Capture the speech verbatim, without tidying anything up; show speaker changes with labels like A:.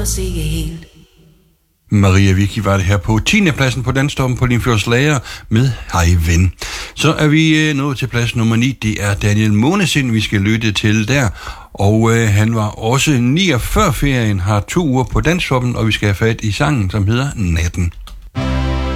A: os ikke helt.
B: Maria Vicky var det her på tiende pladsen på Danstoppen på Limfjords Lager med Hej Ven. Så er vi nået til plads nummer ni. Det er Daniel Månesind, vi skal lytte til der. Og øh, han var også ni før ferien, har to uger på Danstoppen, og vi skal have fat i sangen, som hedder Natten.